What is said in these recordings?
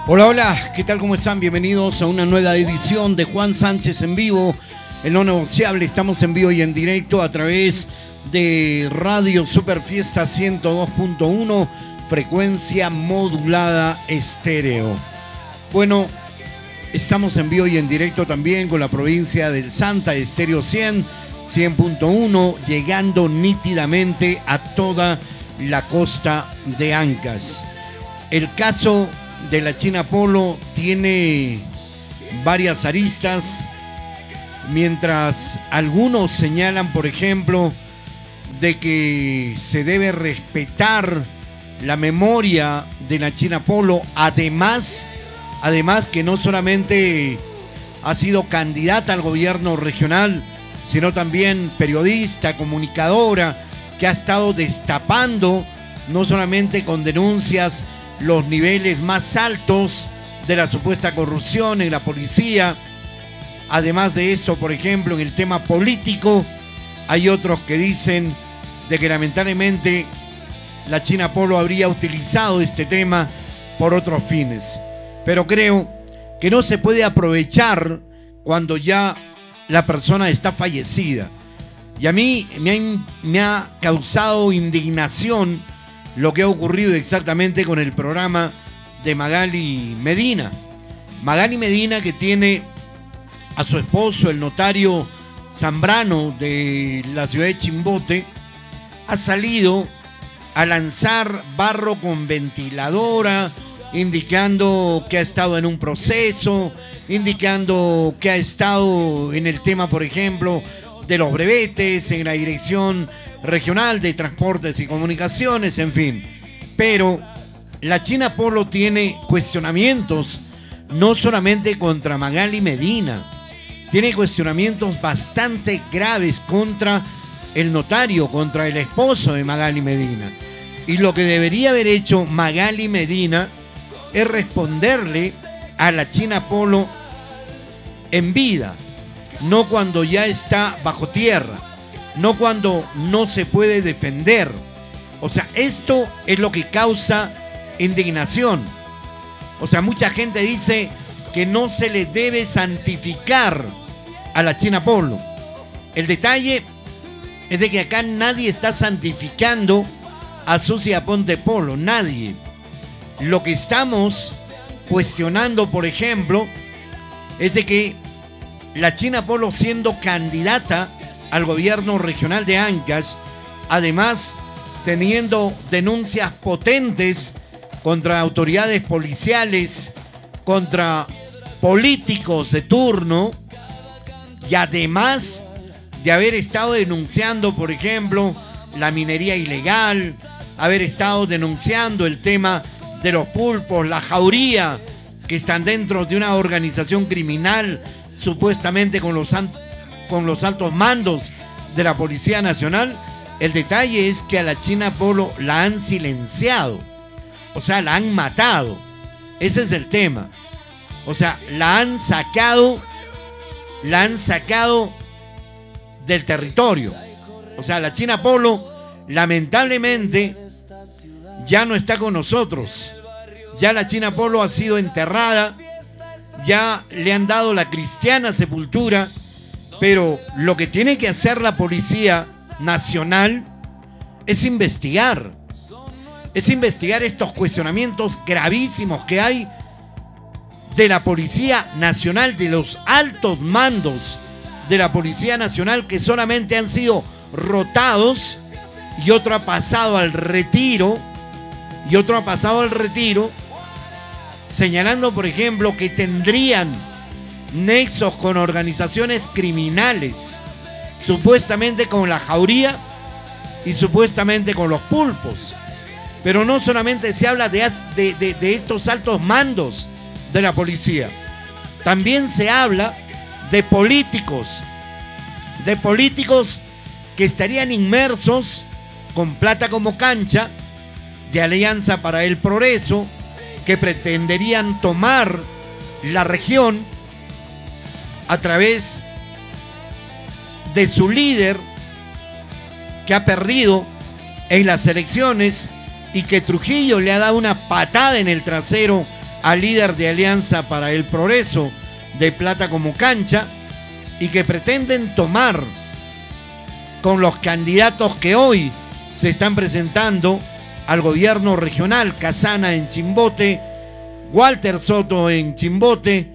Hola, hola, ¿qué tal? ¿Cómo están? Bienvenidos a una nueva edición de Juan Sánchez en vivo, el no negociable. Estamos en vivo y en directo a través de Radio Super Fiesta 102.1, frecuencia modulada estéreo. Bueno, estamos en vivo y en directo también con la provincia del Santa, estéreo 100.1, llegando nítidamente a toda la costa de Ancash. El caso de la China Polo tiene varias aristas, mientras algunos señalan, por ejemplo, de que se debe respetar la memoria de la China Polo, además que no solamente ha sido candidata al gobierno regional, sino también periodista, comunicadora, que ha estado destapando, no solamente con denuncias, los niveles más altos de la supuesta corrupción en la policía. Además de esto, por ejemplo, en el tema político, hay otros que dicen de que lamentablemente la China Polo habría utilizado este tema por otros fines. Pero creo que no se puede aprovechar cuando ya la persona está fallecida. Y a mí me ha causado indignación lo que ha ocurrido exactamente con el programa de Magali Medina. Magali Medina, que tiene a su esposo, el notario Zambrano de la ciudad de Chimbote, ha salido a lanzar barro con ventiladora, indicando que ha estado en un proceso, indicando que ha estado en el tema, por ejemplo, de los brevetes, en la Dirección Regional de Transportes y Comunicaciones, en fin. Pero la China Polo tiene cuestionamientos no solamente contra Magali Medina, tiene cuestionamientos bastante graves contra el notario, contra el esposo de Magali Medina. Y lo que debería haber hecho Magali Medina es responderle a la China Polo en vida, no cuando ya está bajo tierra, no cuando no se puede defender. O sea, esto es lo que causa indignación. O sea, mucha gente dice que no se le debe santificar a la China Polo. El detalle es de que acá nadie está santificando a Susi Aponte Polo, nadie. Lo que estamos cuestionando, por ejemplo, es de que la China Polo, siendo candidata al gobierno regional de Ancash, además teniendo denuncias potentes contra autoridades policiales, contra políticos de turno, y además de haber estado denunciando, por ejemplo, la minería ilegal, haber estado denunciando el tema de los pulpos, la jauría, que están dentro de una organización criminal, supuestamente con los altos mandos de la Policía Nacional. El detalle es que a la China Polo la han silenciado, o sea, la han matado. Ese es el tema. O sea, la han sacado del territorio. O sea, la China Polo lamentablemente ya no está con nosotros. Ya la China Polo ha sido enterrada, ya le han dado la cristiana sepultura. Pero lo que tiene que hacer la Policía Nacional es investigar estos cuestionamientos gravísimos que hay de la Policía Nacional, de los altos mandos de la Policía Nacional, que solamente han sido rotados y otro ha pasado al retiro, señalando, por ejemplo, que tendrían nexos con organizaciones criminales, supuestamente con la jauría y supuestamente con los pulpos. Pero no solamente se habla de estos altos mandos de la policía, también se habla de políticos que estarían inmersos con plata como cancha de Alianza para el Progreso, que pretenderían tomar la región a través de su líder, que ha perdido en las elecciones y que Trujillo le ha dado una patada en el trasero al líder de Alianza para el Progreso de Plata como cancha y que pretenden tomar con los candidatos que hoy se están presentando al gobierno regional, Casana en Chimbote, Walter Soto en Chimbote,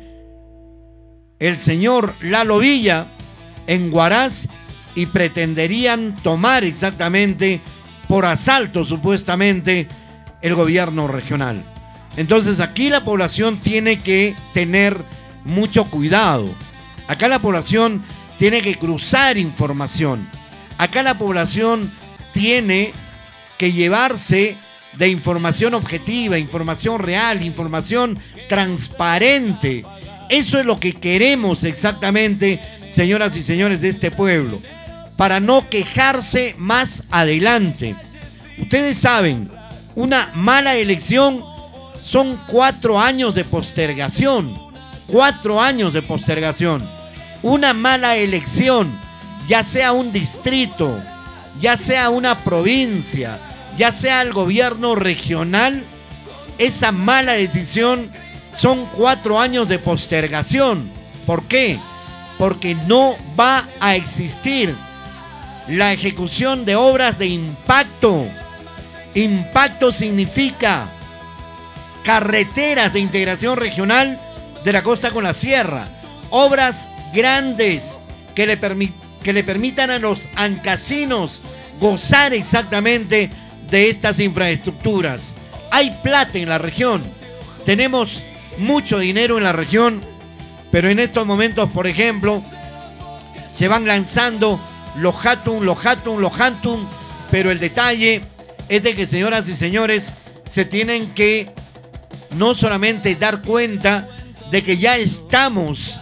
el señor Lalo Villa en Huaraz, y pretenderían tomar exactamente por asalto supuestamente el gobierno regional. Entonces aquí la población tiene que tener mucho cuidado. Acá la población tiene que cruzar información. Acá la población tiene que llevarse de información objetiva, información real, información transparente. Eso es lo que queremos exactamente, señoras y señores de este pueblo, para no quejarse más adelante. Ustedes saben, una mala elección son 4 años de postergación. 4 años de postergación. Una mala elección, ya sea un distrito, ya sea una provincia, ya sea el gobierno regional, esa mala decisión son 4 años de postergación. ¿Por qué? Porque no va a existir la ejecución de obras de impacto. Impacto significa carreteras de integración regional de la costa con la sierra, obras grandes que le permitan a los ancasinos gozar exactamente de estas infraestructuras. Hay plata en la región, tenemos mucho dinero en la región, pero en estos momentos, por ejemplo, se van lanzando los Hatun, pero el detalle es de que, señoras y señores, se tienen que no solamente dar cuenta de que ya estamos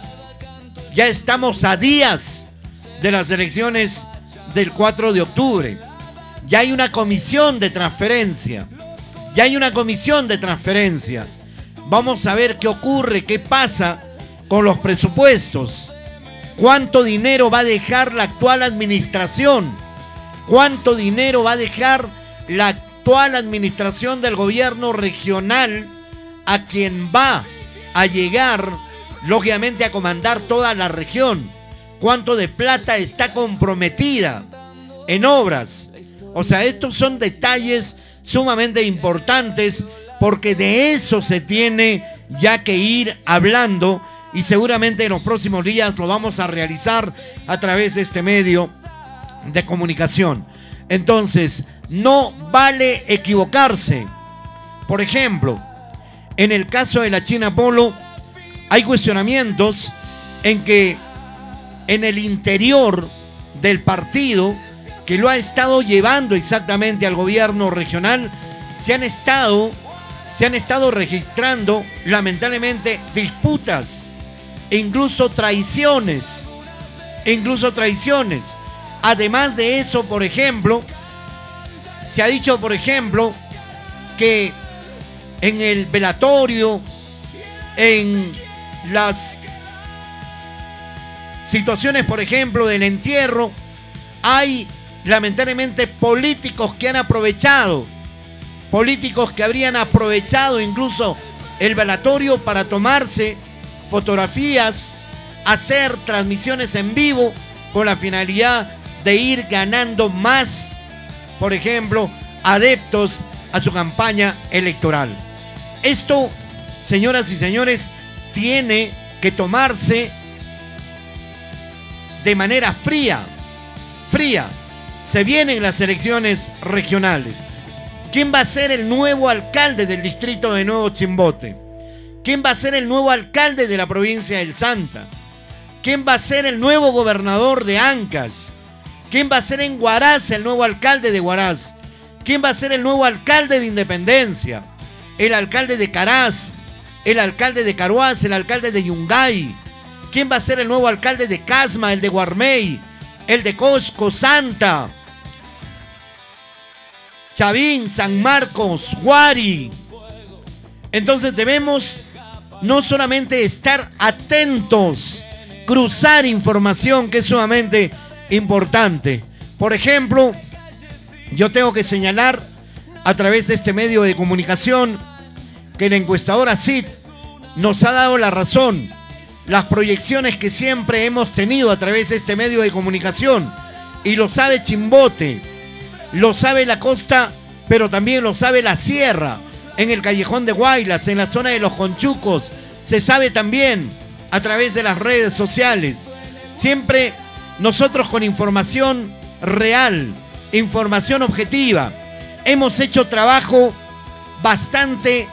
a días de las elecciones del 4 de octubre. Ya hay una comisión de transferencia. Vamos a ver qué ocurre, qué pasa con los presupuestos. ¿Cuánto dinero va a dejar la actual administración? ¿Cuánto dinero va a dejar la actual administración del gobierno regional a quien va a llegar, lógicamente, a comandar toda la región? ¿Cuánto de plata está comprometida en obras? O sea, estos son detalles sumamente importantes, porque de eso se tiene ya que ir hablando, y seguramente en los próximos días lo vamos a realizar a través de este medio de comunicación. Entonces, no vale equivocarse. Por ejemplo, en el caso de la China Polo, hay cuestionamientos en que en el interior del partido que lo ha estado llevando exactamente al gobierno regional, se han estado registrando lamentablemente disputas e incluso traiciones. Además de eso, por ejemplo, se ha dicho, por ejemplo, que en el velatorio, en las situaciones, por ejemplo, del entierro, hay lamentablemente políticos que habrían aprovechado incluso el velatorio para tomarse fotografías, hacer transmisiones en vivo con la finalidad de ir ganando más, por ejemplo, adeptos a su campaña electoral. Esto, señoras y señores, tiene que tomarse de manera fría. Se vienen las elecciones regionales. ¿Quién va a ser el nuevo alcalde del distrito de Nuevo Chimbote? ¿Quién va a ser el nuevo alcalde de la provincia del Santa? ¿Quién va a ser el nuevo gobernador de Ancash? ¿Quién va a ser en Huaraz el nuevo alcalde de Huaraz? ¿Quién va a ser el nuevo alcalde de Independencia? El alcalde de Caraz, el alcalde de Caruaz, el alcalde de Yungay. ¿Quién va a ser el nuevo alcalde de Casma, el de Guarmey, el de Cosco, Santa, Chavín, San Marcos, Guari? Entonces debemos no solamente estar atentos, cruzar información, que es sumamente importante. Por ejemplo, yo tengo que señalar a través de este medio de comunicación que la encuestadora CID nos ha dado la razón. Las proyecciones que siempre hemos tenido a través de este medio de comunicación. Y lo sabe Chimbote, lo sabe la costa, pero también lo sabe la sierra, en el Callejón de Guaylas, en la zona de Los Conchucos. Se sabe también a través de las redes sociales. Siempre nosotros con información real, información objetiva. Hemos hecho trabajo bastante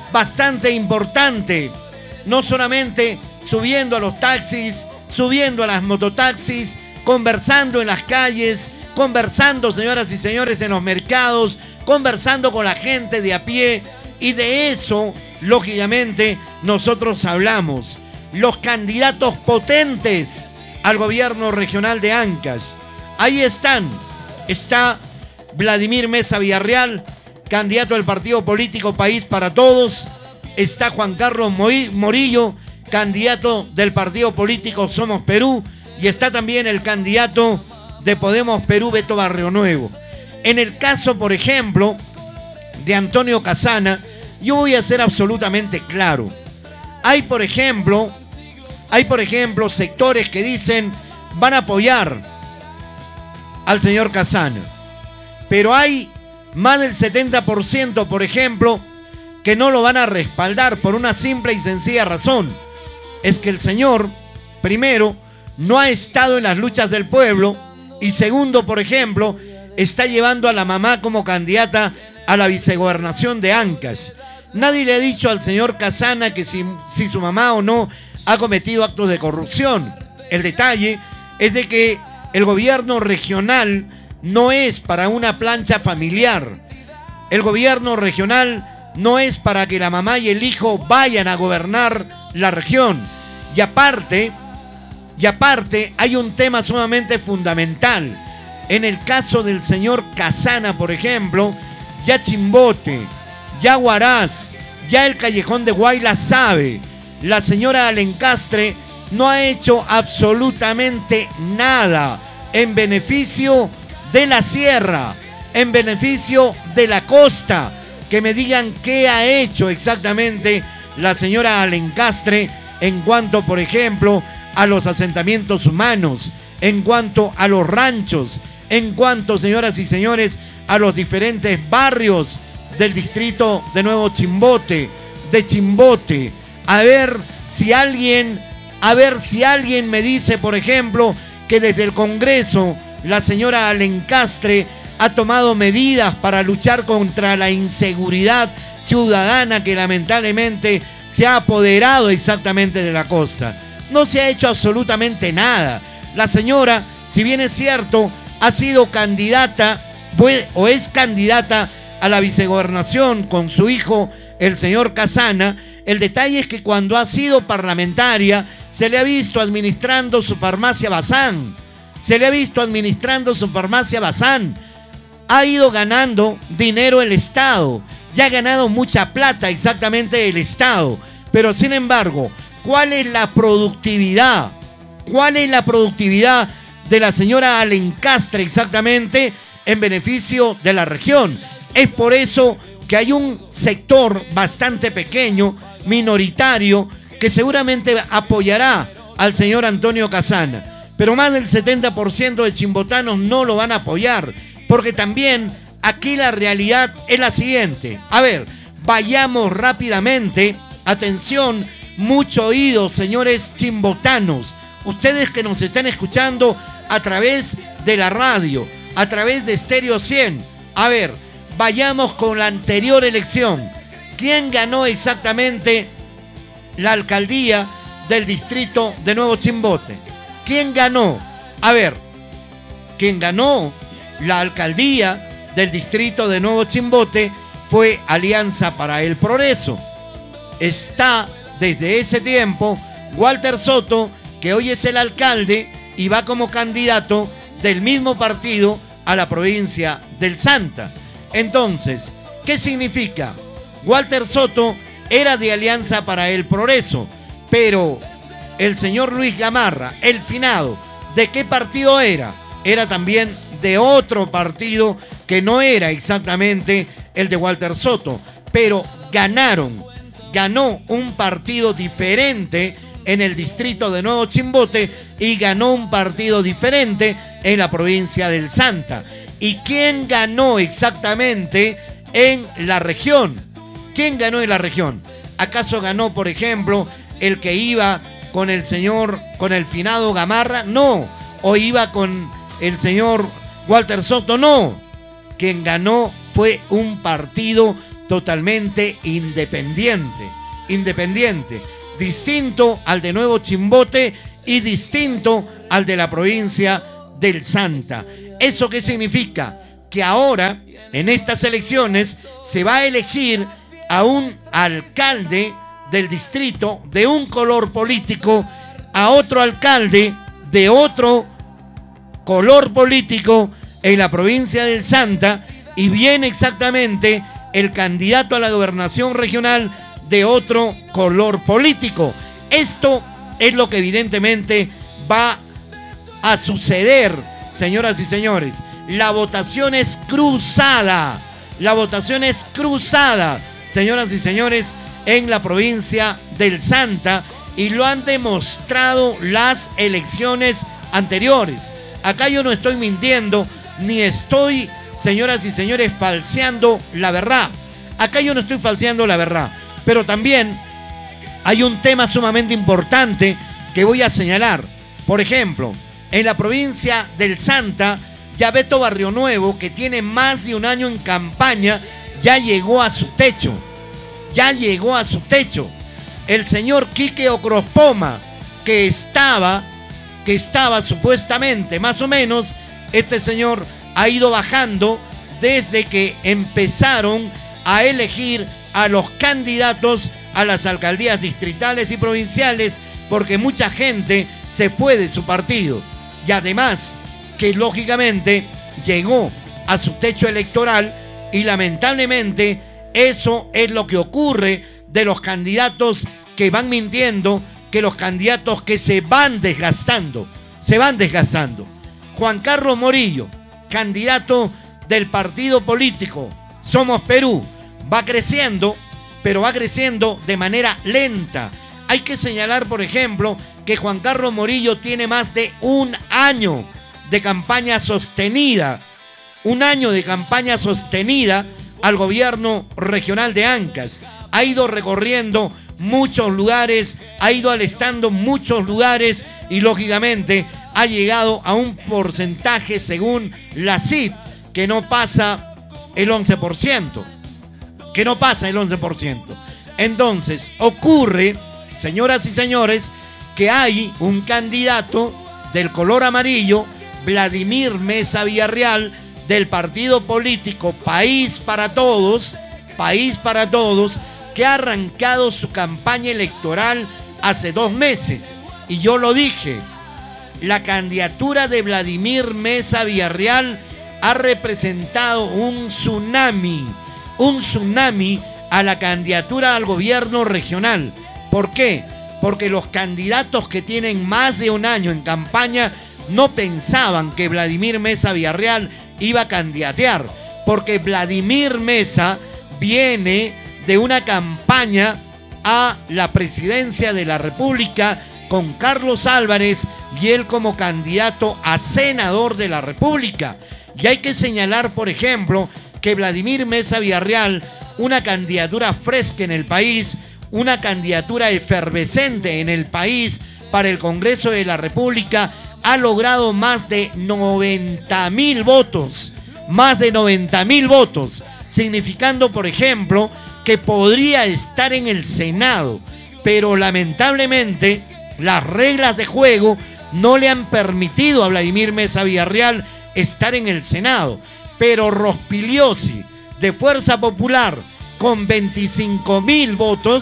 importante. No solamente subiendo a los taxis, subiendo a las mototaxis, conversando en las calles, conversando, señoras y señores, en los mercados, conversando con la gente de a pie. Y de eso, lógicamente, nosotros hablamos. Los candidatos potentes al gobierno regional de Ancash. Ahí están. Está Vladimir Mesa Villarreal, candidato del partido político País para Todos. Está Juan Carlos Morillo, candidato del partido político Somos Perú. Y está también el candidato de Podemos Perú, Beto Barrionuevo. En el caso, por ejemplo, de Antonio Casana, yo voy a ser absolutamente claro. Hay, por ejemplo, sectores que dicen van a apoyar al señor Casana. Pero hay más del 70%, por ejemplo, que no lo van a respaldar por una simple y sencilla razón. Es que el señor, primero, no ha estado en las luchas del pueblo, y segundo, por ejemplo, está llevando a la mamá como candidata a la vicegobernación de Ancash. Nadie le ha dicho al señor Casana que si su mamá o no ha cometido actos de corrupción. El detalle es de que el gobierno regional no es para una plancha familiar. El gobierno regional no es para que la mamá y el hijo vayan a gobernar la región. Y aparte, hay un tema sumamente fundamental. En el caso del señor Casana, por ejemplo, ya Chimbote, ya Huaraz, ya el Callejón de Guaylas sabe. La señora Alencastre no ha hecho absolutamente nada en beneficio de la sierra, en beneficio de la costa. Que me digan qué ha hecho exactamente la señora Alencastre en cuanto, por ejemplo, a los asentamientos humanos, en cuanto a los ranchos, en cuanto, señoras y señores, a los diferentes barrios del distrito de Nuevo Chimbote, de Chimbote. A ver si alguien me dice, por ejemplo, que desde el Congreso la señora Alencastre ha tomado medidas para luchar contra la inseguridad ciudadana que lamentablemente se ha apoderado exactamente de la costa. No se ha hecho absolutamente nada. La señora, si bien es cierto, ha sido candidata o es candidata a la vicegobernación con su hijo, el señor Casana. El detalle es que cuando ha sido parlamentaria se le ha visto administrando su farmacia Bazán. Ha ido ganando dinero el Estado. Ya ha ganado mucha plata exactamente del Estado. Pero sin embargo, ¿cuál es la productividad? ¿Cuál es la productividad de la señora Alencastre exactamente en beneficio de la región? Es por eso que hay un sector bastante pequeño, minoritario, que seguramente apoyará al señor Antonio Casana. Pero más del 70% de chimbotanos no lo van a apoyar, porque también aquí la realidad es la siguiente. A ver, vayamos rápidamente. Atención, mucho oído, señores chimbotanos. Ustedes que nos están escuchando a través de la radio, a través de Estéreo 100. A ver, vayamos con la anterior elección. ¿Quién ganó exactamente la alcaldía del distrito de Nuevo Chimbote? ¿Quién ganó? A ver, quien ganó la alcaldía del distrito de Nuevo Chimbote fue Alianza para el Progreso. Está desde ese tiempo Walter Soto, que hoy es el alcalde y va como candidato del mismo partido a la provincia del Santa. Entonces, ¿qué significa? Walter Soto era de Alianza para el Progreso, pero el señor Luis Gamarra, el finado, ¿de qué partido era? Era también de otro partido que no era exactamente el de Walter Soto, pero ganaron ganó un partido diferente en el distrito de Nuevo Chimbote y ganó un partido diferente en la provincia del Santa. ¿Y quién ganó exactamente en la región? ¿Quién ganó en la región? ¿Acaso ganó, por ejemplo, el que iba con el finado Gamarra? No. ¿O iba con el señor Walter Soto? No. Quien ganó fue un partido totalmente independiente, distinto al de Nuevo Chimbote y distinto al de la provincia del Santa. ¿Eso qué significa? Que ahora, en estas elecciones, se va a elegir a un alcalde del distrito de un color político, a otro alcalde de otro color político en la provincia del Santa, y viene exactamente el candidato a la gobernación regional de otro color político. Esto es lo que evidentemente va a suceder, señoras y señores. La votación es cruzada. La votación es cruzada, señoras y señores, en la provincia del Santa, y lo han demostrado las elecciones anteriores. Acá yo no estoy mintiendo, ni estoy, señoras y señores, falseando la verdad. Acá yo no estoy falseando la verdad. Pero también hay un tema sumamente importante que voy a señalar. Por ejemplo, en la provincia del Santa, ya Beto Barrio Nuevo, que tiene más de un año en campaña, ya llegó a su techo. Ya llegó a su techo. El señor Quique Ocrospoma, que estaba supuestamente, más o menos, este señor ha ido bajando desde que empezaron a elegir a los candidatos a las alcaldías distritales y provinciales, porque mucha gente se fue de su partido. Y además, que lógicamente llegó a su techo electoral, y lamentablemente eso es lo que ocurre de los candidatos que van mintiendo, que los candidatos que se van desgastando. Juan Carlos Morillo, candidato del partido político Somos Perú, va creciendo, pero va creciendo de manera lenta. Hay que señalar, por ejemplo, que Juan Carlos Morillo tiene más de un año de campaña sostenida. Un año de campaña sostenida al gobierno regional de Ancash. Ha ido recorriendo muchos lugares, ha ido alistando muchos lugares, y lógicamente ha llegado a un porcentaje, según la CID, que no pasa el 11%. Entonces, ocurre, señoras y señores, que hay un candidato del color amarillo, Vladimir Mesa Villarreal, del partido político País para Todos, que ha arrancado su campaña electoral hace 2 meses. Y yo lo dije, la candidatura de Vladimir Mesa Villarreal ha representado un tsunami a la candidatura al gobierno regional. ¿Por qué? Porque los candidatos que tienen más de un año en campaña no pensaban que Vladimir Mesa Villarreal iba a candidatear, porque Vladimir Mesa viene de una campaña a la presidencia de la República con Carlos Álvarez, y él como candidato a senador de la República. Y hay que señalar, por ejemplo, que Vladimir Mesa Villarreal, una candidatura fresca en el país, una candidatura efervescente en el país para el Congreso de la República, ha logrado más de 90.000 votos, significando, por ejemplo, que podría estar en el Senado, pero lamentablemente las reglas de juego no le han permitido a Vladimir Mesa Villarreal estar en el Senado. Pero Rospigliosi, de Fuerza Popular, con 25.000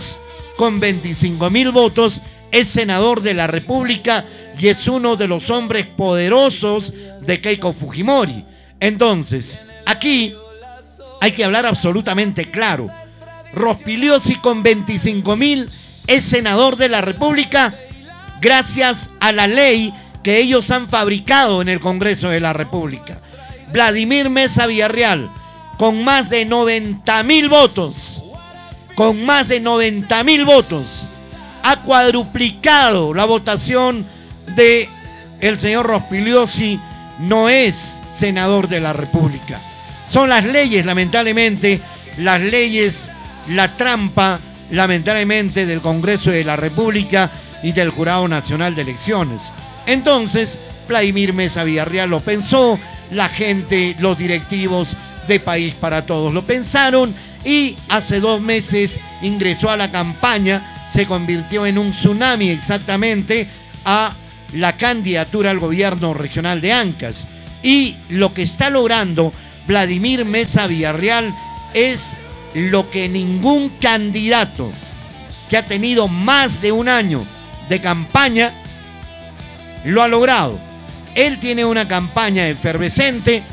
votos, es senador de la República y es uno de los hombres poderosos de Keiko Fujimori. Entonces, aquí hay que hablar absolutamente claro. Rospigliosi con 25.000 es senador de la República gracias a la ley que ellos han fabricado en el Congreso de la República. Vladimir Mesa Villarreal, con más de 90.000 votos, con más de 90.000 votos, ha cuadruplicado la votación de el señor Rospigliosi, no es senador de la República. Son las leyes, lamentablemente, las leyes, la trampa, lamentablemente, del Congreso de la República y del Jurado Nacional de Elecciones. Entonces, Vladimir Meza Villarreal lo pensó, la gente, los directivos de País para Todos lo pensaron y hace 2 meses ingresó a la campaña, se convirtió en un tsunami exactamente a la candidatura al gobierno regional de Ancash. Y lo que está logrando Vladimir Meza Villarreal es lo que ningún candidato que ha tenido más de un año de campaña lo ha logrado. Él tiene una campaña efervescente,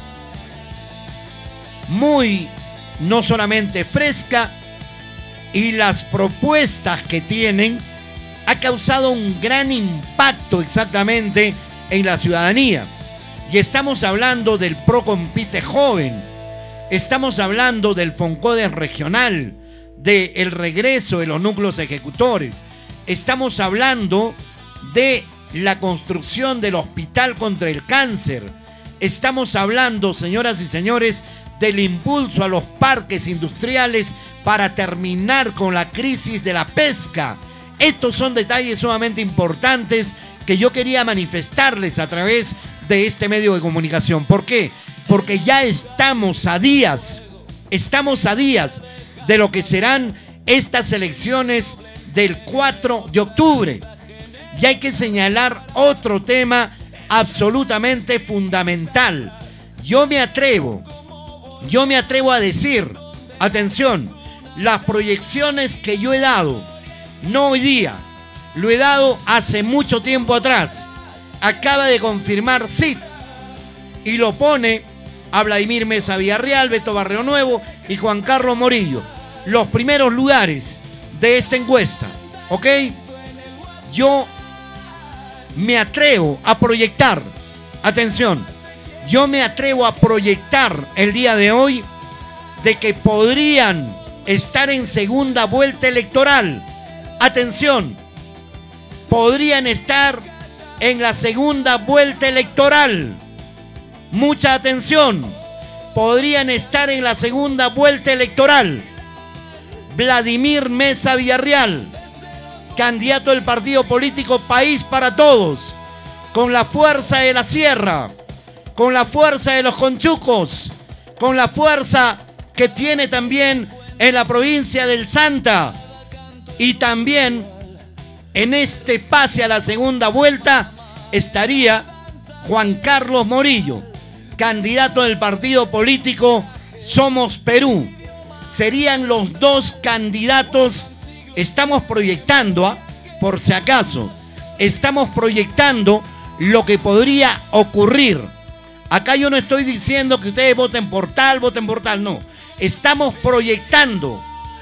muy, no solamente fresca, y las propuestas que tienen ha causado un gran impacto exactamente en la ciudadanía. Y estamos hablando del Procompite joven, estamos hablando del FONCODES regional, del regreso de los núcleos ejecutores, estamos hablando de la construcción del hospital contra el cáncer, estamos hablando, señoras y señores, del impulso a los parques industriales para terminar con la crisis de la pesca. Estos son detalles sumamente importantes que yo quería manifestarles a través de este medio de comunicación. ¿Por qué? Porque ya estamos a días de lo que serán estas elecciones del 4 de octubre. Y hay que señalar otro tema absolutamente fundamental. Yo me atrevo a decir, atención, las proyecciones que yo he dado, no hoy día, lo he dado hace mucho tiempo atrás. Acaba de confirmar CID y lo pone a Vladimir Meza Villarreal, Beto Barrio Nuevo y Juan Carlos Morillo, los primeros lugares de esta encuesta, ¿ok? Yo me atrevo a proyectar, atención, yo me atrevo a proyectar el día de hoy de que podrían estar en segunda vuelta electoral. Atención, podrían estar en la segunda vuelta electoral. Mucha atención, podrían estar en la segunda vuelta electoral. Vladimir Meza Villarreal, candidato del partido político País para Todos, con la fuerza de la Sierra, con la fuerza de los Conchucos, con la fuerza que tiene también en la provincia del Santa, y también en este pase a la segunda vuelta estaría Juan Carlos Morillo, candidato del partido político Somos Perú. Serían los 2 candidatos. Estamos proyectando, por si acaso, estamos proyectando lo que podría ocurrir. Acá yo no estoy diciendo que ustedes voten por tal, no. Estamos proyectando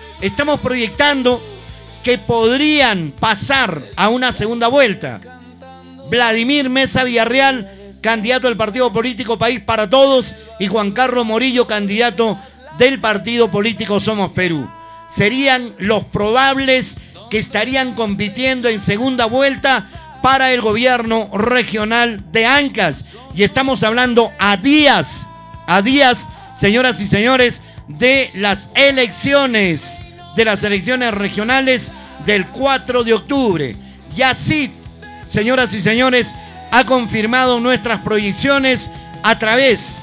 que podrían pasar a una segunda vuelta. Vladimir Meza Villarreal, candidato del partido político País para Todos, y Juan Carlos Morillo, candidato del partido político Somos Perú. Serían los probables que estarían compitiendo en segunda vuelta para el gobierno regional de Ancash. Y estamos hablando a días, señoras y señores, de las elecciones regionales del 4 de octubre. Y así, señoras y señores, ha confirmado nuestras proyecciones a través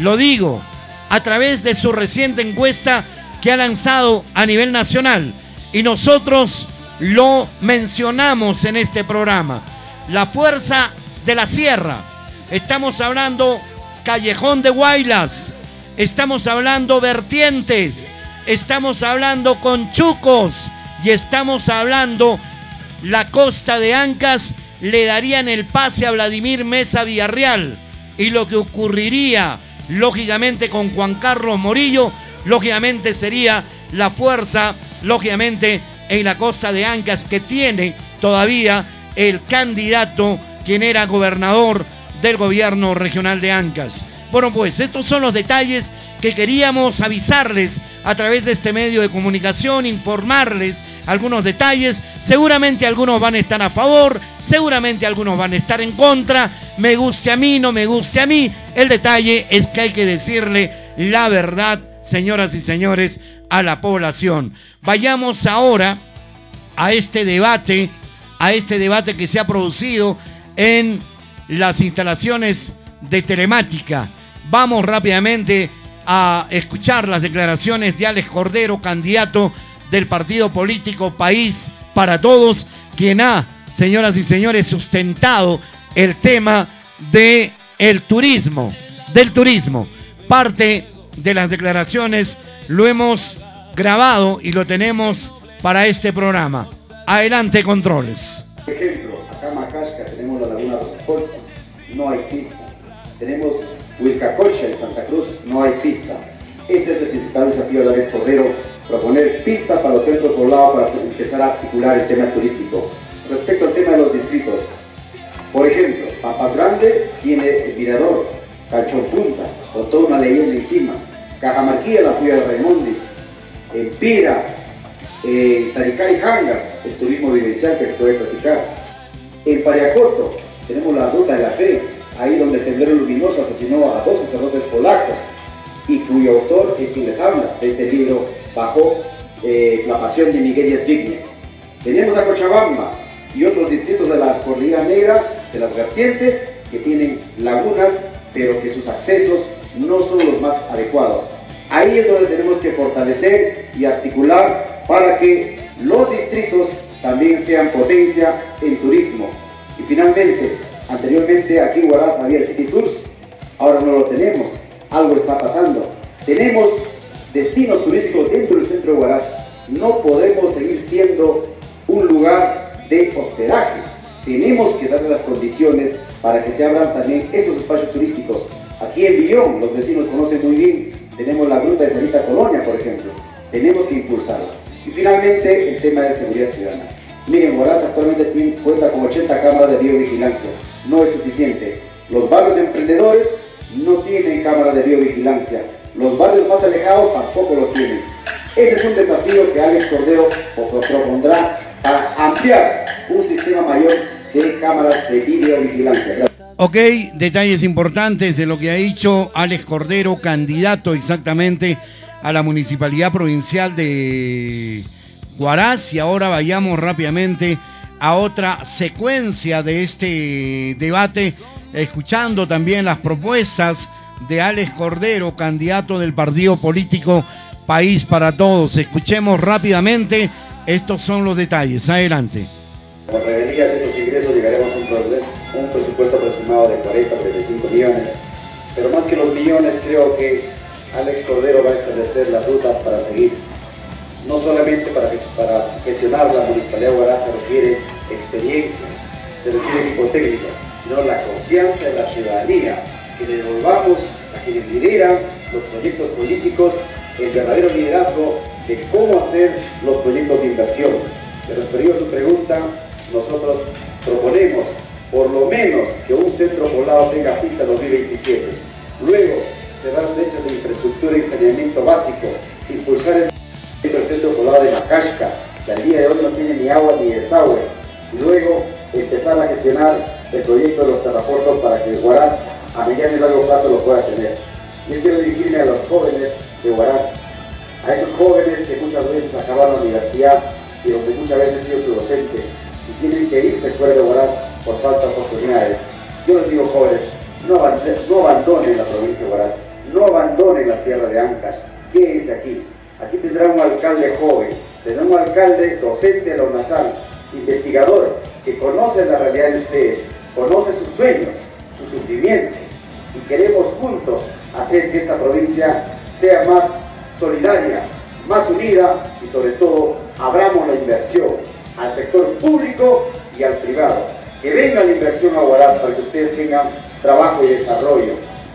de su reciente encuesta que ha lanzado a nivel nacional. Y nosotros lo mencionamos en este programa. La fuerza de la Sierra. Estamos hablando Callejón de Huaylas. Estamos hablando Vertientes. Estamos hablando Conchucos. Y estamos hablando la costa de Ancash. Le darían el pase a Vladimir Meza Villarreal. Y lo que ocurriría, lógicamente, con Juan Carlos Morillo, lógicamente sería la fuerza, lógicamente, en la costa de Ancash, que tiene todavía el candidato, quien era gobernador del gobierno regional de Ancash. Bueno, pues estos son los detalles que queríamos avisarles a través de este medio de comunicación, informarles algunos detalles. Seguramente algunos van a estar a favor, seguramente algunos van a estar en contra. Me guste a mí, no me guste a mí. El detalle es que hay que decirle la verdad, señoras y señores, a la población. Vayamos ahora a este debate que se ha producido en las instalaciones de telemática. Vamos rápidamente a escuchar las declaraciones de Alex Cordero, candidato del partido político País para Todos, quien ha, señoras y señores, sustentado el tema del turismo. Parte de las declaraciones lo hemos grabado y lo tenemos para este programa. Adelante, controles. Por ejemplo, acá en Macashca tenemos la laguna Roscolta, no hay pista. Tenemos Huilcacocha en Santa Cruz, no hay pista. Ese es el principal desafío de Alex Cordero, proponer pista para los centros poblados para empezar a articular el tema turístico. Respecto al tema de los distritos, por ejemplo, Pampas Grande tiene el mirador, Canchón Punta, con toda una leyenda encima. Cajamarquilla, la Puya de Raimondi, en Pira, Taricá y Jangas, el turismo vivencial que se puede practicar. En Pariacoto tenemos la Ruta de la Fe, ahí donde Sendero Luminoso asesinó a 2 sacerdotes polacos y cuyo autor es quien les habla de este libro bajo la pasión de Miguel Yesvigny. Tenemos a Cochabamba y otros distritos de la Cordillera Negra, de las vertientes, que tienen lagunas, pero que sus accesos no son los más adecuados. Ahí es donde tenemos que fortalecer y articular para que los distritos también sean potencia en turismo. Y finalmente, anteriormente aquí en Huaraz había el City Tours, ahora no lo tenemos, algo está pasando. Tenemos destinos turísticos dentro del centro de Huaraz, no podemos seguir siendo un lugar de hospedaje. Tenemos que darle las condiciones para que se abran también estos espacios turísticos. Aquí en Villón, los vecinos conocen muy bien, tenemos la Gruta de Sarita Colonia, por ejemplo. Tenemos que impulsarla. Y finalmente, el tema de seguridad ciudadana. Miren, Huaraz actualmente cuenta con 80 cámaras de biovigilancia. No es suficiente. Los barrios emprendedores no tienen cámaras de biovigilancia. Los barrios más alejados tampoco los tienen. Ese es un desafío que Alex Cordero propondrá para ampliar un sistema mayor de cámaras de videovigilancia. Gracias. Ok, detalles importantes de lo que ha dicho Alex Cordero, candidato exactamente a la Municipalidad Provincial de Huaraz. Y ahora vayamos rápidamente a otra secuencia de este debate, escuchando también las propuestas de Alex Cordero, candidato del partido político País para Todos. Escuchemos rápidamente, estos son los detalles. Adelante. Con regalías de estos ingresos llegaremos a un presupuesto aproximado de 40-45 millones. Pero más que los millones, creo que Alex Cordero va a establecer las rutas para seguir. No solamente para gestionar la Municipalidad de Huaraz se requiere experiencia, se requiere equipo técnico, sino la confianza de la ciudadanía, que le devolvamos a quienes lideran los proyectos políticos el verdadero liderazgo de cómo hacer los proyectos de inversión. De referido a su pregunta, nosotros proponemos por lo menos que un centro poblado tenga pista 2027. Luego, cerrar brechas de infraestructura y saneamiento básico, impulsar el centro poblado de Macashca, que al día de hoy no tiene ni agua ni desagüe. Y luego, empezar a gestionar el proyecto de los terrafortos para que Huaraz a mediano y largo plazo lo pueda tener. Yo quiero dirigirme a los jóvenes de Huaraz, a esos jóvenes que muchas veces acaban la universidad y donde muchas veces he sido su docente y tienen que irse fuera de Huaraz por falta de oportunidades. Yo les digo, jóvenes, no abandonen la provincia de Huaraz, no abandonen la Sierra de Ancash, quédense aquí. Aquí tendrán un alcalde joven, tendrán un alcalde docente de la UNASAL, investigador, que conoce la realidad de ustedes, conoce sus sueños, sus sufrimientos, y queremos juntos hacer que esta provincia sea más solidaria, más unida y sobre todo abramos la inversión al sector público y al privado. Que venga la inversión a Huaraz para que ustedes tengan trabajo y desarrollo.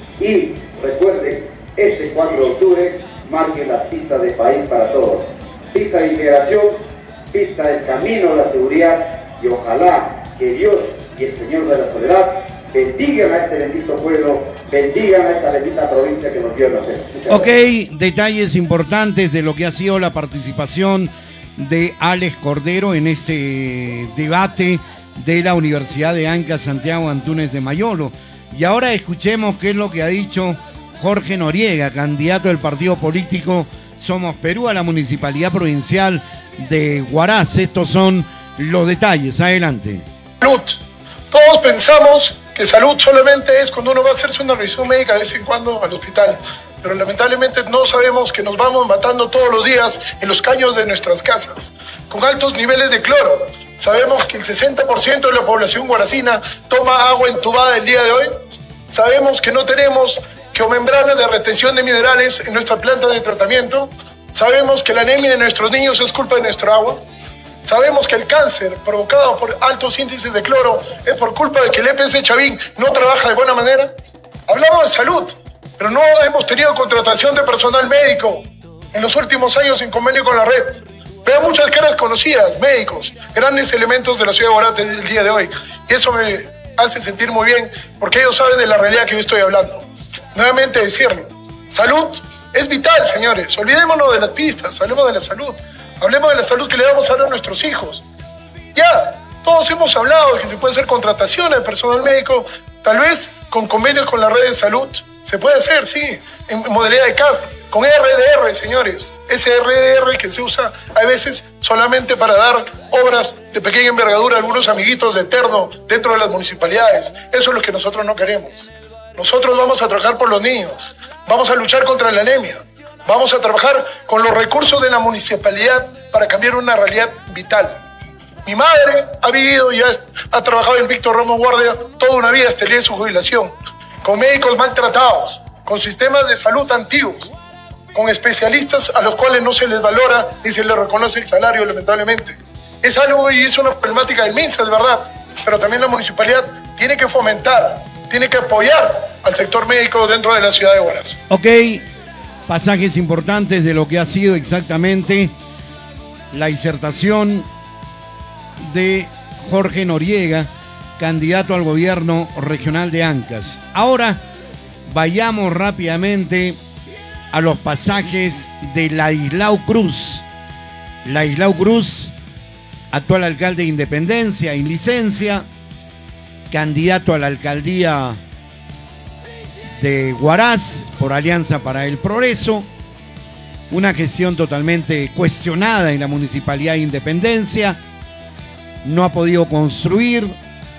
Y recuerden, este 4 de octubre marquen las pistas de País para Todos. Pista de integración, pista del camino a la seguridad, y ojalá que Dios y el Señor de la Soledad bendigan a este bendito pueblo. bendigan a esta bendita provincia que nos dio nacer. Ok, detalles importantes de lo que ha sido la participación de Alex Cordero en este debate de la Universidad de Anca Santiago Antúnez de Mayolo. Y ahora escuchemos qué es lo que ha dicho Jorge Noriega, candidato del partido político Somos Perú a la Municipalidad Provincial de Huaraz. Estos son los detalles. Adelante. Salud. Todos pensamos que salud solamente es cuando uno va a hacerse una revisión médica de vez en cuando al hospital. Pero lamentablemente no sabemos que nos vamos matando todos los días en los caños de nuestras casas, con altos niveles de cloro. Sabemos que el 60% de la población guaracina toma agua entubada el día de hoy. Sabemos que no tenemos geomembranas de retención de minerales en nuestra planta de tratamiento. Sabemos que la anemia de nuestros niños es culpa de nuestra agua. Sabemos que el cáncer provocado por altos índices de cloro es por culpa de que el EPS Chavín no trabaja de buena manera. Hablamos de salud, pero no hemos tenido contratación de personal médico en los últimos años en convenio con la red. Veo muchas caras conocidas, médicos, grandes elementos de la ciudad de Huaraz el día de hoy. Y eso me hace sentir muy bien porque ellos saben de la realidad que yo estoy hablando. Nuevamente decirlo, salud es vital, señores. Olvidémonos de las pistas, hablemos de la salud. Hablemos de la salud que le vamos a dar a nuestros hijos. Ya, todos hemos hablado de que se puede hacer contratación de personal médico, tal vez con convenios con la red de salud. Se puede hacer, sí, en modalidad de casa, con RDR, señores. Ese RDR que se usa a veces solamente para dar obras de pequeña envergadura a algunos amiguitos de Eterno dentro de las municipalidades. Eso es lo que nosotros no queremos. Nosotros vamos a trabajar por los niños, vamos a luchar contra la anemia, vamos a trabajar con los recursos de la municipalidad para cambiar una realidad vital. Mi madre ha vivido y ha trabajado en Víctor Ramos Guardia toda una vida hasta el día de su jubilación, con médicos maltratados, con sistemas de salud antiguos, con especialistas a los cuales no se les valora ni se les reconoce el salario, lamentablemente. Es algo y es una problemática inmensa, es verdad, pero también la municipalidad tiene que fomentar, tiene que apoyar al sector médico dentro de la ciudad de Huaraz. Ok, pasajes importantes de lo que ha sido exactamente la disertación de Jorge Noriega, candidato al gobierno regional de Ancas. Ahora vayamos rápidamente a los pasajes de Ladislao Cruz. Ladislao Cruz, actual alcalde de Independencia, en licencia, candidato a la alcaldía de Huaraz por Alianza para el Progreso, una gestión totalmente cuestionada en la Municipalidad de Independencia, no ha podido construir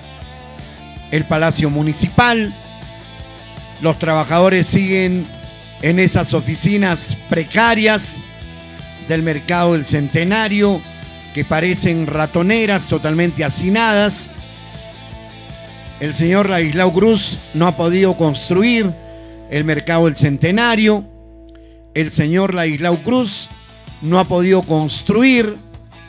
el Palacio Municipal, los trabajadores siguen en esas oficinas precarias del Mercado del Centenario que parecen ratoneras totalmente hacinadas. El señor Ladislao Cruz no ha podido construir el Mercado del Centenario. El señor Ladislao Cruz no ha podido construir,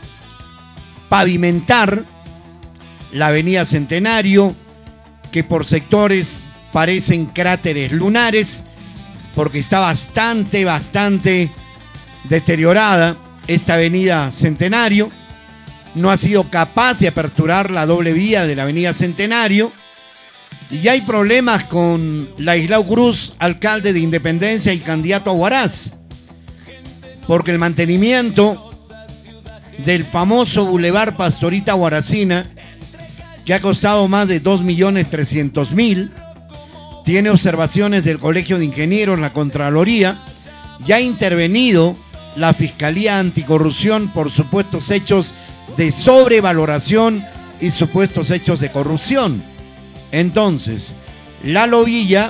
pavimentar la Avenida Centenario, que por sectores parecen cráteres lunares, porque está bastante deteriorada esta Avenida Centenario. No ha sido capaz de aperturar la doble vía de la Avenida Centenario. Y hay problemas con Ladislao Cruz, alcalde de Independencia y candidato a Huaraz, porque el mantenimiento del famoso Boulevard Pastorita Huaracina, que ha costado más de 2.300.000, tiene observaciones del Colegio de Ingenieros, la Contraloría, ya ha intervenido la Fiscalía Anticorrupción por supuestos hechos de sobrevaloración y supuestos hechos de corrupción. Entonces, Ladislao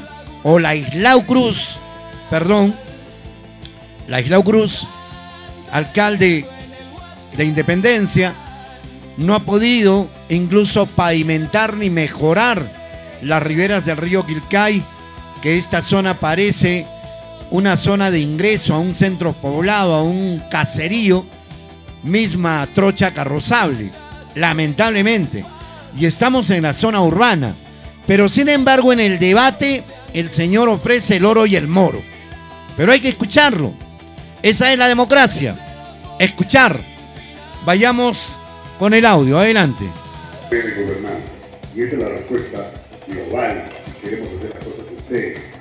Cruz, alcalde de Independencia, no ha podido incluso pavimentar ni mejorar las riberas del río Quilcay, que esta zona parece una zona de ingreso a un centro poblado, a un caserío, misma trocha carrozable, lamentablemente. Y estamos en la zona urbana. Pero sin embargo, en el debate, el señor ofrece el oro y el moro. Pero hay que escucharlo. Esa es la democracia. Escuchar. Vayamos con el audio. Adelante. De gobernanza. Y esa es la respuesta global si queremos hacer las cosas en serio.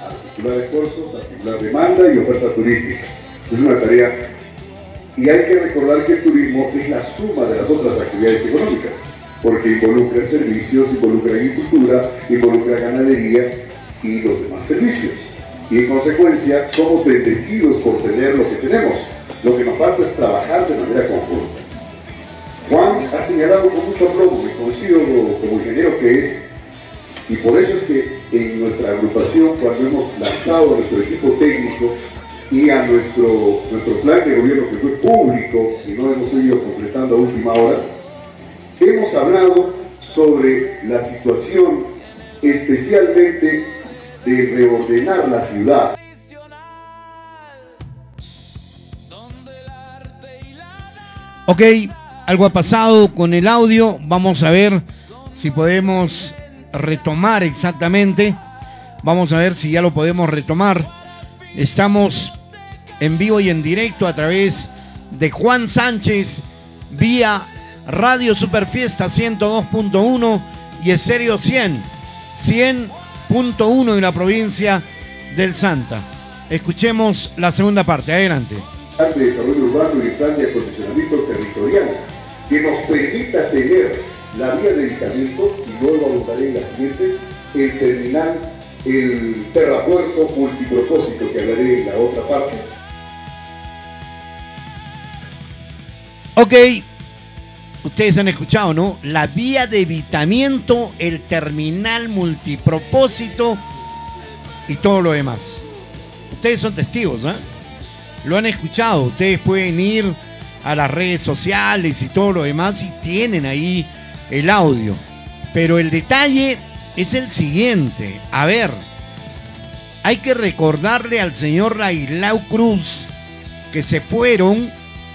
articular esfuerzos, articular demanda y oferta turística. Es una tarea, y hay que recordar que el turismo es la suma de las otras actividades económicas, porque involucra servicios, involucra agricultura, involucra ganadería y los demás servicios. Y en consecuencia somos bendecidos por tener lo que tenemos. Lo que nos falta es trabajar de manera conjunta. Juan ha señalado con mucho aplomo, reconocido como ingeniero que es, y por eso es que en nuestra agrupación, cuando hemos lanzado a nuestro equipo técnico y a nuestro plan de gobierno que fue público y no hemos ido completando a última hora, hemos hablado sobre la situación especialmente de reordenar la ciudad. Ok, algo ha pasado con el audio. Vamos a ver si podemos retomar exactamente. Vamos a ver si ya lo podemos retomar. Estamos en vivo y en directo a través de Juan Sánchez vía Radio Superfiesta 102.1 y Estéreo 100.1 en la provincia del Santa. Escuchemos la segunda parte. Adelante. De desarrollo urbano y el plan de acondicionamiento territorial que nos permita tener la vía de medicamento, y luego abundaré en la siguiente, el terminal, el terrapuerto multipropósito que hablaré en la otra parte. Ok, ustedes han escuchado, ¿no? La vía de evitamiento, el terminal multipropósito y todo lo demás. Ustedes son testigos, ¿eh? Lo han escuchado. Ustedes pueden ir a las redes sociales y todo lo demás y tienen ahí el audio. Pero el detalle es el siguiente. A ver, hay que recordarle al señor Laislao Cruz que se fueron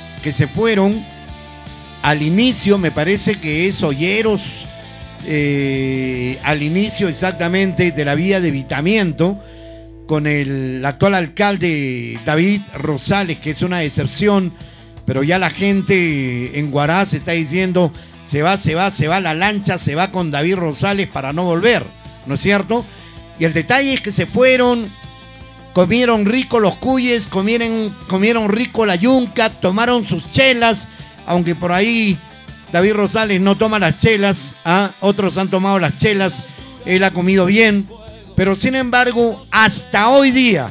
al inicio, me parece que es Olleros, al inicio exactamente de la vía de evitamiento, con el actual alcalde David Rosales, que es una decepción, pero ya la gente en Huaraz está diciendo se va la lancha, se va con David Rosales para no volver, ¿no es cierto? Y el detalle es que se fueron, comieron rico los cuyes, comieron rico la yunca, tomaron sus chelas, aunque por ahí David Rosales no toma las chelas, otros han tomado las chelas, él ha comido bien. Pero sin embargo, hasta hoy día,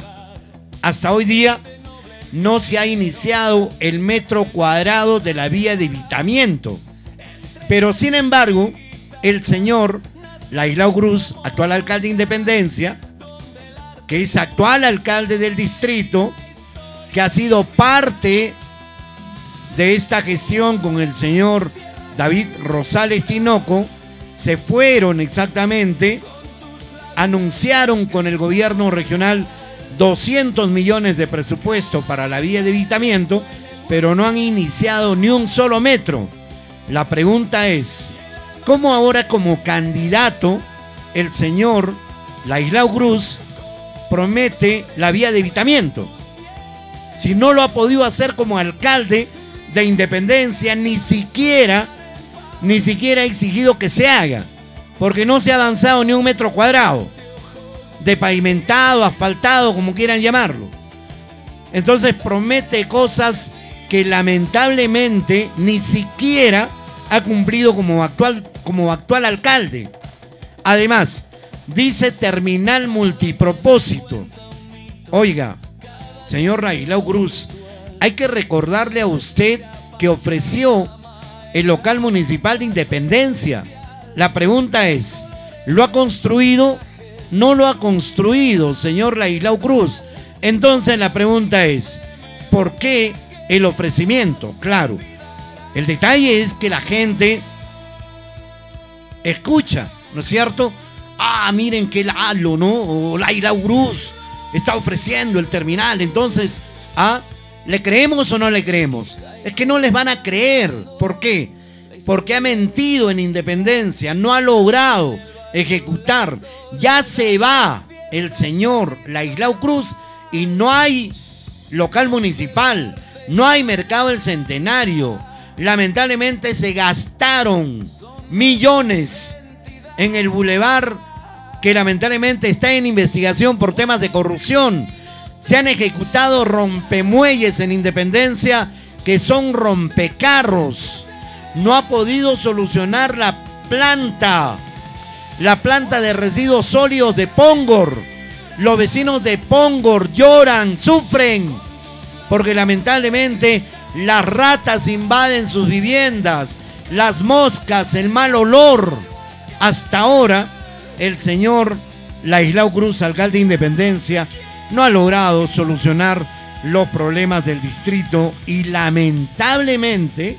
no se ha iniciado el metro cuadrado de la vía de evitamiento. Pero sin embargo, el señor Laislao Cruz, actual alcalde de Independencia, que es actual alcalde del distrito, que ha sido parte de esta gestión con el señor David Rosales Tinoco, se fueron exactamente. Anunciaron con el gobierno regional 200 millones de presupuesto para la vía de evitamiento, pero no han iniciado ni un solo metro. La pregunta es, ¿cómo ahora como candidato el señor Laislao Cruz promete la vía de evitamiento? Si no lo ha podido hacer como alcalde de Independencia, ni siquiera ha exigido que se haga. Porque no se ha avanzado ni un metro cuadrado de pavimentado, asfaltado, como quieran llamarlo. Entonces promete cosas que lamentablemente ni siquiera ha cumplido como actual alcalde. Además, dice terminal multipropósito. Oiga, señor Laislao Cruz, hay que recordarle a usted que ofreció el local municipal de Independencia. La pregunta es, ¿lo ha construido? ¿No lo ha construido, señor Laislao Cruz? Entonces la pregunta es, ¿por qué el ofrecimiento? Claro, el detalle es que la gente escucha, ¿no es cierto? Miren que Lalo, ¿no? O Laislao Cruz está ofreciendo el terminal. Entonces, ¿le creemos o no le creemos? Es que no les van a creer. ¿Por qué? Porque ha mentido en Independencia, no ha logrado ejecutar. Ya se va el señor Laislao Cruz y no hay local municipal, no hay mercado del Centenario. Lamentablemente se gastaron millones en el bulevar que lamentablemente está en investigación por temas de corrupción. Se han ejecutado rompemuelles en Independencia que son rompecarros. No ha podido solucionar la planta de residuos sólidos de Póngor. Los vecinos de Póngor lloran, sufren, porque lamentablemente las ratas invaden sus viviendas, las moscas, el mal olor. Hasta ahora, el señor Laislao Cruz, alcalde de Independencia, no ha logrado solucionar los problemas del distrito y lamentablemente,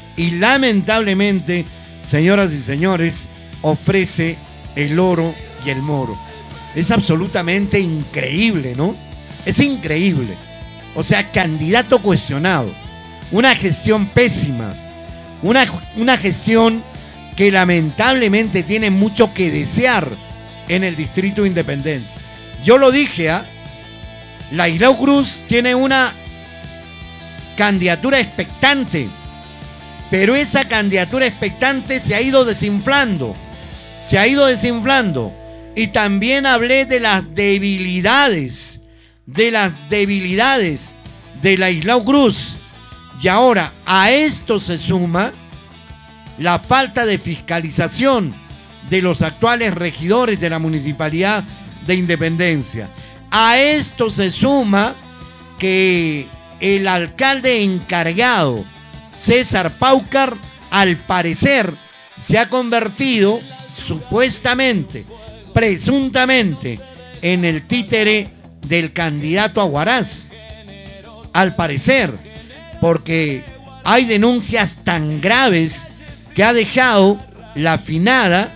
señoras y señores, ofrece el oro y el moro. Es absolutamente increíble, ¿no? Es increíble. O sea, candidato cuestionado, una gestión pésima, una gestión que lamentablemente tiene mucho que desear en el distrito de Independencia. Yo lo dije, Laislao Cruz tiene una candidatura expectante, pero esa candidatura expectante se ha ido desinflando. Y también hablé de las debilidades de Laislao Cruz. Y ahora a esto se suma la falta de fiscalización de los actuales regidores de la Municipalidad de Independencia. A esto se suma que el alcalde encargado, César Paucar, al parecer se ha convertido supuestamente, presuntamente, en el títere del candidato a Huaraz. Al parecer, porque hay denuncias tan graves que ha dejado la finada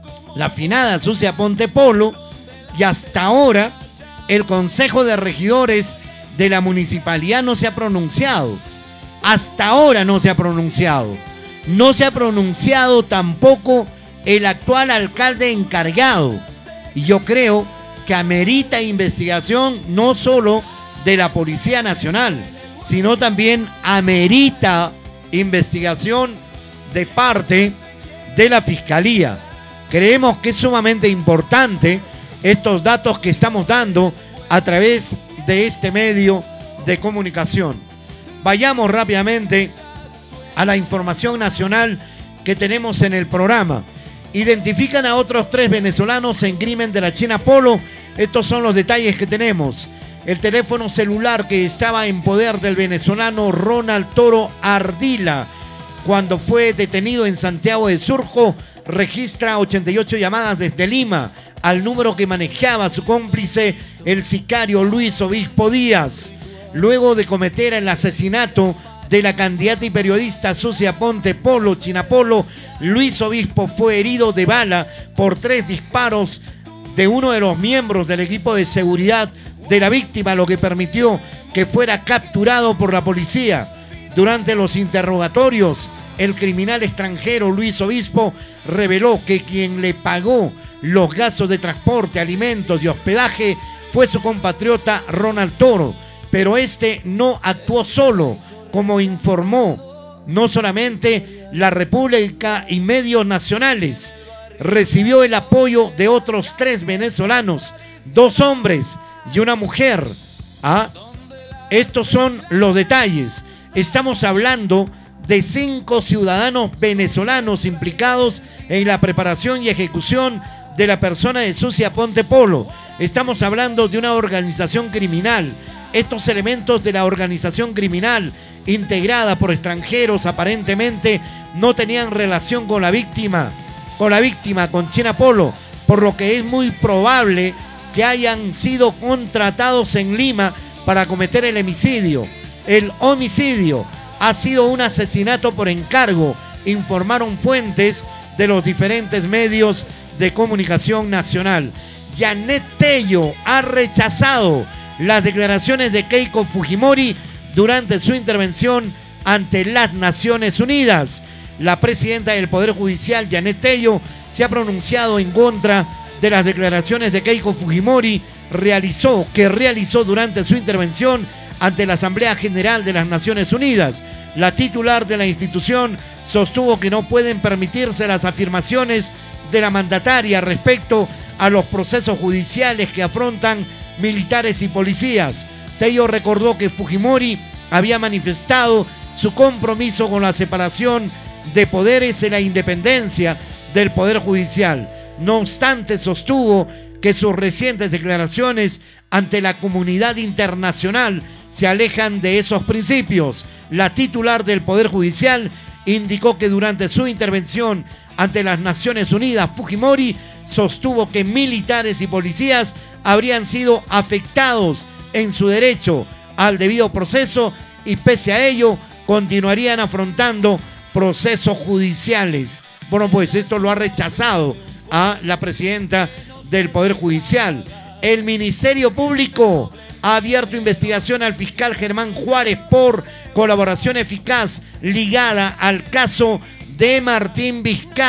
Sucia Ponte Polo, y hasta ahora el Consejo de Regidores de la Municipalidad no se ha pronunciado. Hasta ahora no se ha pronunciado. No se ha pronunciado tampoco el actual alcalde encargado. Y yo creo que amerita investigación no solo de la Policía Nacional, sino también amerita investigación de parte de la Fiscalía. Creemos que es sumamente importante estos datos que estamos dando a través de este medio de comunicación. Vayamos rápidamente a la información nacional que tenemos en el programa. Identifican a otros 3 venezolanos en crimen de la China Polo. Estos son los detalles que tenemos. El teléfono celular que estaba en poder del venezolano Ronald Toro Ardila cuando fue detenido en Santiago de Surco registra 88 llamadas desde Lima al número que manejaba su cómplice, el sicario Luis Obispo Díaz. Luego de cometer el asesinato de la candidata y periodista Sucia Ponte Polo, China Polo, Luis Obispo fue herido de bala por 3 disparos de uno de los miembros del equipo de seguridad de la víctima, lo que permitió que fuera capturado por la policía. Durante los interrogatorios, el criminal extranjero Luis Obispo reveló que quien le pagó los gastos de transporte, alimentos y hospedaje fue su compatriota Ronald Toro, pero este no actuó solo, como informó no solamente La República y medios nacionales. Recibió el apoyo de otros 3 venezolanos, 2 hombres y una mujer. Estos son los detalles. Estamos hablando de 5 ciudadanos venezolanos implicados en la preparación y ejecución de la persona de Sucia Ponte Polo. Estamos hablando de una organización criminal. Estos elementos de la organización criminal, integrada por extranjeros, aparentemente no tenían relación con la víctima, con China Polo, por lo que es muy probable que hayan sido contratados en Lima para cometer el homicidio. El homicidio ha sido un asesinato por encargo, informaron fuentes de los diferentes medios de comunicación nacional. Janet Tello ha rechazado las declaraciones de Keiko Fujimori durante su intervención ante las Naciones Unidas. La presidenta del Poder Judicial, Janet Tello, se ha pronunciado en contra de las declaraciones de Keiko Fujimori que realizó durante su intervención ante la Asamblea General de las Naciones Unidas. La titular de la institución sostuvo que no pueden permitirse las afirmaciones de la mandataria respecto a los procesos judiciales que afrontan militares y policías. Tello recordó que Fujimori había manifestado su compromiso con la separación de poderes y la independencia del Poder Judicial. No obstante, sostuvo que sus recientes declaraciones ante la comunidad internacional se alejan de esos principios. La titular del Poder Judicial indicó que durante su intervención ante las Naciones Unidas, Fujimori sostuvo que militares y policías habrían sido afectados en su derecho al debido proceso y pese a ello continuarían afrontando procesos judiciales. Bueno, pues esto lo ha rechazado a la presidenta del Poder Judicial. El Ministerio Público ha abierto investigación al fiscal Germán Juárez por colaboración eficaz ligada al caso de Martín Vizcarra.